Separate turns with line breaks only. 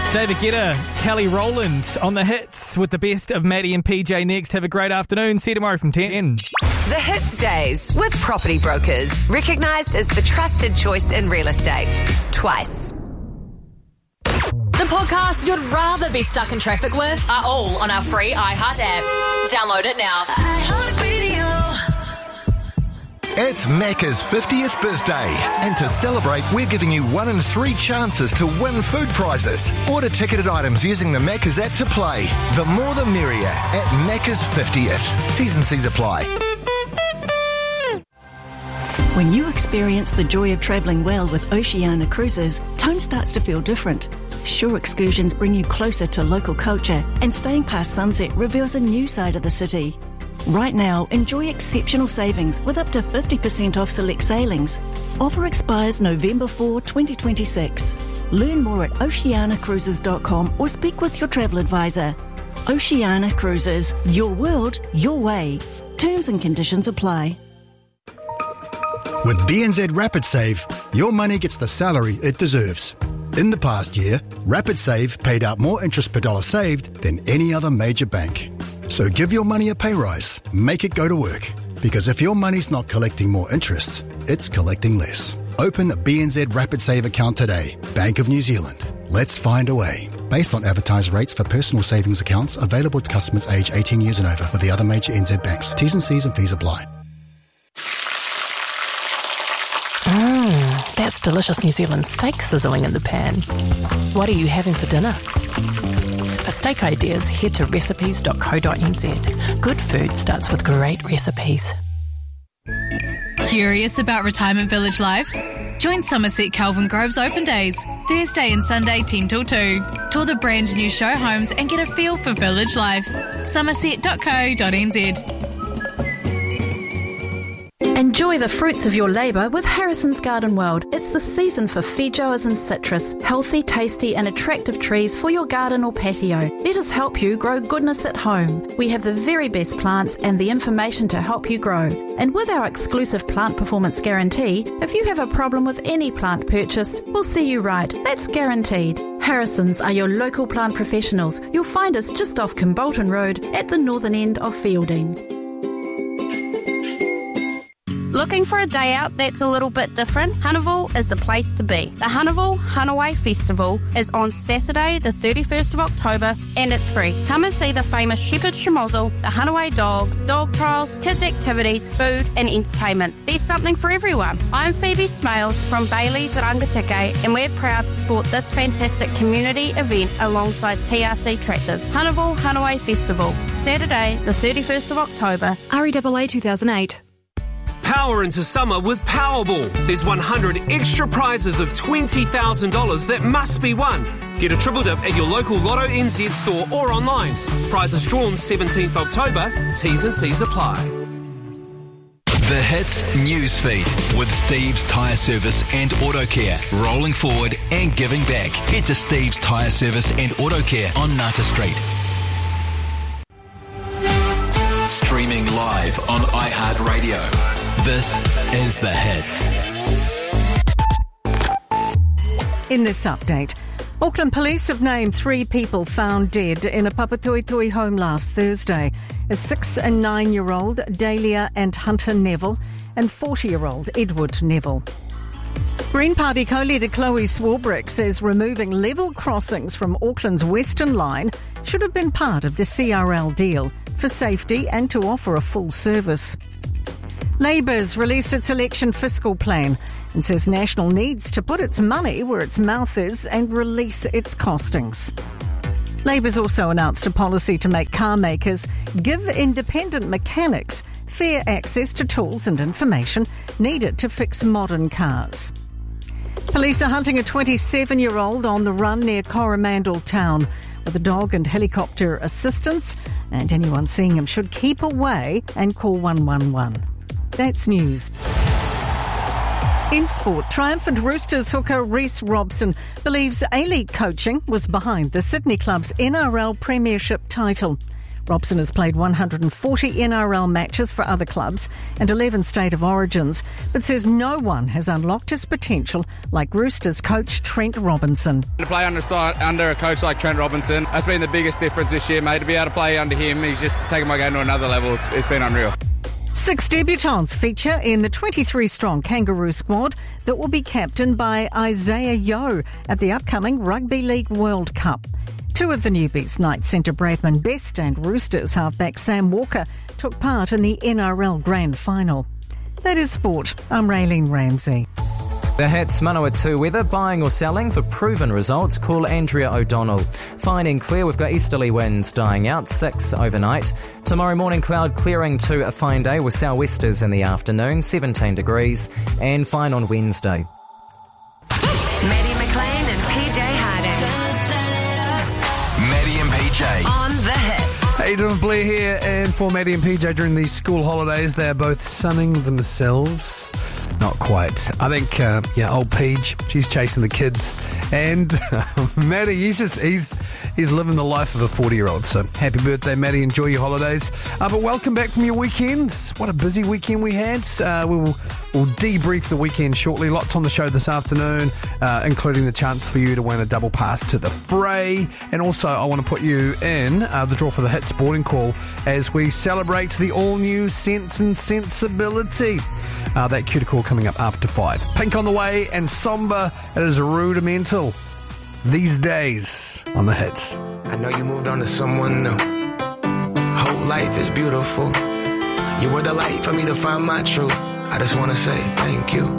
David Guetta, Kelly Rowland on the hits with the best of Maddie and PJ next. Have a great afternoon. See you tomorrow from 10.
The Hits Days with Property Brokers. Recognised as the trusted choice in real estate. Twice.
The podcasts you'd rather be stuck in traffic with are all on our free iHeart app. Download it now.
It's Macca's 50th birthday, and to celebrate, we're giving you 1 in 3 chances to win food prizes. Order ticketed items using the Macca's app to play. The more the merrier at Macca's 50th. T's and C's apply.
When you experience the joy of travelling well with Oceania Cruises, tone starts to feel different. Shore excursions bring you closer to local culture, and staying past sunset reveals a new side of the city. Right now, enjoy exceptional savings with up to 50% off select sailings. Offer expires November 4, 2026. Learn more at oceanacruises.com or speak with your travel advisor. Oceania Cruises, your world, your way. Terms and conditions apply.
With BNZ Rapid Save, your money gets the salary it deserves. In the past year, Rapid Save paid out more interest per dollar saved than any other major bank. So give your money a pay rise. Make it go to work. Because if your money's not collecting more interest, it's collecting less. Open a BNZ Rapid Save account today. Bank of New Zealand. Let's find a way. Based on advertised rates for personal savings accounts available to customers aged 18 years and over with the other major NZ banks. T's and C's and fees apply.
That's delicious New Zealand steak sizzling in the pan. What are you having for dinner? For steak ideas, head to recipes.co.nz. Good food starts with great recipes.
Curious about retirement village life? Join Somerset Kelvin Grove's Open Days, Thursday and Sunday 10 till 2. Tour the brand new show homes and get a feel for village life. somerset.co.nz.
Enjoy the fruits of your labour with Harrison's Garden World. It's the season for feijoas and citrus, healthy, tasty and attractive trees for your garden or patio. Let us help you grow goodness at home. We have the very best plants and the information to help you grow. And with our exclusive plant performance guarantee, if you have a problem with any plant purchased, we'll see you right. That's guaranteed. Harrison's are your local plant professionals. You'll find us just off Kimbolton Road at the northern end of Fielding.
Looking for a day out that's a little bit different? Hunterville is the place to be. The Hunterville Hunaway Festival is on Saturday the 31st of October and it's free. Come and see the famous Shepherd Schmozzle, the Hunaway dogs, dog trials, kids activities, food and entertainment. There's something for everyone. I'm Phoebe Smales from Bailey's at Angatike and we're proud to support this fantastic community event alongside TRC Tractors. Hunterville Hunaway Festival, Saturday the 31st of October.
REAA 2008.
Power into summer with Powerball. There's 100 extra prizes of $20,000 that must be won. Get a triple dip at your local Lotto NZ store or online. Prizes drawn 17th October. T's and C's apply.
The Hits Newsfeed with Steve's Tyre Service and Auto Care. Rolling forward and giving back. Head to Steve's Tyre Service and Auto Care on Nata Street. Streaming live on iHeartRadio. This is The Hits.
In this update, Auckland Police have named 3 people found dead in a Papatoetoe home last Thursday. A 6 and 9-year-old Dahlia and Hunter Neville and 40-year-old Edward Neville. Green Party co-leader Chloe Swarbrick says removing level crossings from Auckland's Western Line should have been part of the CRL deal for safety and to offer a full service. Labour's released its election fiscal plan and says National needs to put its money where its mouth is and release its costings. Labour's also announced a policy to make car makers give independent mechanics fair access to tools and information needed to fix modern cars. Police are hunting a 27-year-old on the run near Coromandel town with a dog and helicopter assistance, and anyone seeing him should keep away and call 111. That's news. In sport, triumphant Roosters hooker Reece Robson believes A-League coaching was behind the Sydney club's NRL Premiership title. Robson has played 140 NRL matches for other clubs and 11 State of Origins, but says no one has unlocked his potential like Roosters coach Trent Robinson.
To play under a coach like Trent Robinson, that's been the biggest difference this year, mate. To be able to play under him, he's just taken my game to another level. It's been unreal.
6 debutants feature in the 23-strong Kangaroo squad that will be captained by Isaiah Yeo at the upcoming Rugby League World Cup. 2 of the newbies, Knights centre Bradman Best and Roosters halfback Sam Walker, took part in the NRL Grand Final. That is sport. I'm Raylene Ramsey.
The Hits Manawatu weather, buying or selling for proven results. Call Andrea O'Donnell. Fine and clear, we've got easterly winds dying out, 6 overnight. Tomorrow morning, cloud clearing to a fine day with sou'westers in the afternoon, 17 degrees, and fine on Wednesday.
Maddie McLean and PJ Harding.
Maddie and PJ.
On the Hits.
How you doing? Blair here, and for Maddie and PJ during these school holidays, they're both sunning themselves. Not quite. I think, old Peach, she's chasing the kids. And Maddie, he's living the life of a 40-year-old. So happy birthday, Maddie. Enjoy your holidays. But welcome back from your weekends. What a busy weekend we had. We'll debrief the weekend shortly. Lots on the show this afternoon, including the chance for you to win a double pass to the fray. And also, I want to put you in the draw for the Hits boarding call as we celebrate the all-new Sense and Sensibility. That cuticle coming up after 5. Pink on the way, and somber, it is rudimental these days on the Hits.
I know you moved on to someone new. Whole life is beautiful. You were the light for me to find my truth. I just want to say thank you.